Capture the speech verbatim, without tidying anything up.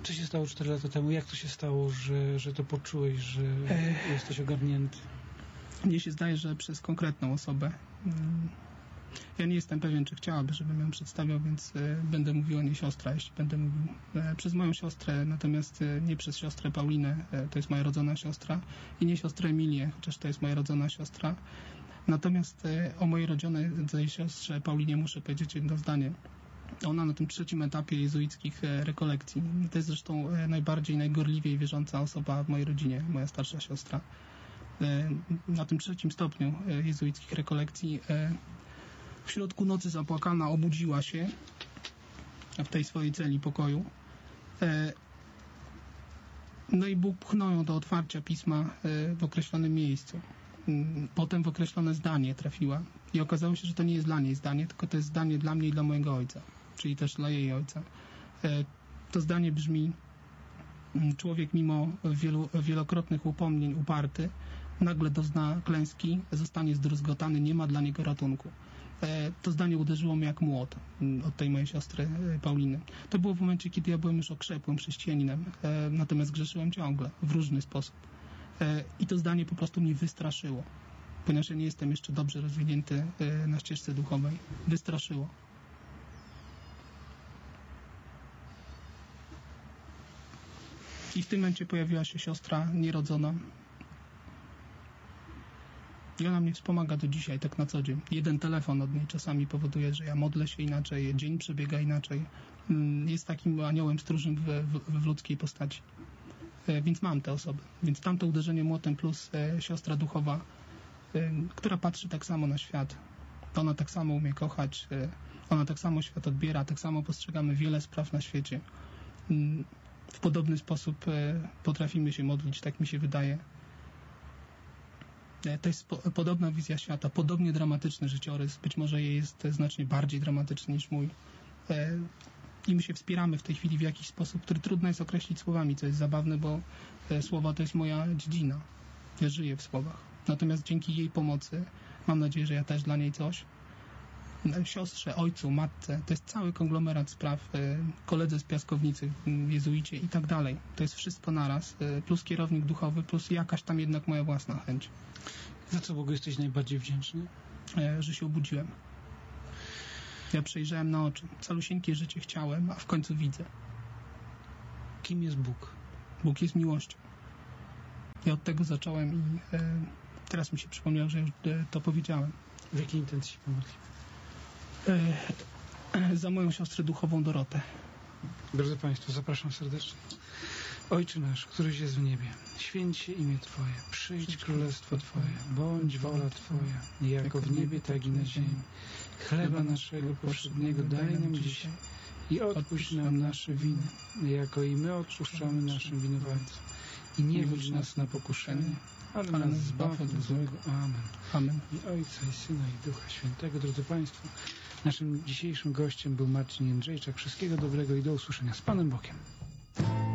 Co się stało cztery lata temu? Jak to się stało, że, że to poczułeś, że Ech. jesteś ogarnięty? Mnie się zdaje, że przez konkretną osobę. Ja nie jestem pewien, czy chciałaby, żebym ją przedstawiał, więc będę mówił o niej siostra, jeśli będę mówił przez moją siostrę, natomiast nie przez siostrę Paulinę, to jest moja rodzona siostra, i nie siostrę Emilię, chociaż to jest moja rodzona siostra. Natomiast o mojej rodzonej siostrze Paulinie muszę powiedzieć jedno zdanie. Ona na tym trzecim etapie jezuickich rekolekcji, to jest zresztą najbardziej, najgorliwiej wierząca osoba w mojej rodzinie, moja starsza siostra. Na tym trzecim stopniu jezuickich rekolekcji w środku nocy zapłakana obudziła się w tej swojej celi pokoju. No i Bóg pchnął ją do otwarcia pisma w określonym miejscu. Potem w określone zdanie trafiła i okazało się, że to nie jest dla niej zdanie, tylko to jest zdanie dla mnie i dla mojego ojca, czyli też dla jej ojca. To zdanie brzmi: człowiek mimo wielu, wielokrotnych upomnień uparty nagle dozna klęski, zostanie zdruzgotany, nie ma dla niego ratunku. To zdanie uderzyło mnie jak młot od tej mojej siostry Pauliny. To było w momencie, kiedy ja byłem już okrzepłym chrześcijaninem, natomiast grzeszyłem ciągle, w różny sposób. I to zdanie po prostu mnie wystraszyło, ponieważ ja nie jestem jeszcze dobrze rozwinięty na ścieżce duchowej. Wystraszyło. I w tym momencie pojawiła się siostra nierodzona. I ona mnie wspomaga do dzisiaj, tak na co dzień. Jeden telefon od niej czasami powoduje, że ja modlę się inaczej, dzień przebiega inaczej. Jest takim aniołem stróżem w, w, w ludzkiej postaci. Więc mam te osoby. Więc tamto uderzenie młotem plus e, siostra duchowa, e, która patrzy tak samo na świat. Ona tak samo umie kochać, e, ona tak samo świat odbiera, tak samo postrzegamy wiele spraw na świecie. E, w podobny sposób e, potrafimy się modlić, tak mi się wydaje. E, to jest po, podobna wizja świata, podobnie dramatyczny życiorys. Być może jej jest znacznie bardziej dramatyczny niż mój. E, I my się wspieramy w tej chwili w jakiś sposób, który trudno jest określić słowami, co jest zabawne, bo e, słowa to jest moja dziedzina. Ja żyję w słowach. Natomiast dzięki jej pomocy, mam nadzieję, że ja też dla niej coś, siostrze, ojcu, matce, to jest cały konglomerat spraw, e, koledze z piaskownicy, jezuicie i tak dalej. To jest wszystko naraz, e, plus kierownik duchowy, plus jakaś tam jednak moja własna chęć. Za co Bogu jesteś najbardziej wdzięczny? E, że się obudziłem. Ja przejrzałem na oczy. Calusieńkie życie chciałem, a w końcu widzę. Kim jest Bóg? Bóg jest miłością. Ja od tego zacząłem i e, teraz mi się przypomniało, że już e, to powiedziałem. W jakiej intencji się pomodlił? E, za moją siostrę duchową Dorotę. Drodzy Państwo, zapraszam serdecznie. Ojcze nasz, któryś jest w niebie, święć się imię Twoje, przyjdź królestwo Twoje, bądź wola Twoja, jako w niebie, tak i na ziemi. Chleba naszego powszedniego daj nam dzisiaj i odpuść nam nasze winy, jako i my odpuszczamy naszym winowajcom. I nie wódź nas na pokuszenie, ale, ale nas zbaw od złego. Amen. Amen. I Ojca, i Syna, i Ducha Świętego. Drodzy Państwo, naszym dzisiejszym gościem był Marcin Jędrzejczak. Wszystkiego dobrego i do usłyszenia. Z Panem Bogiem.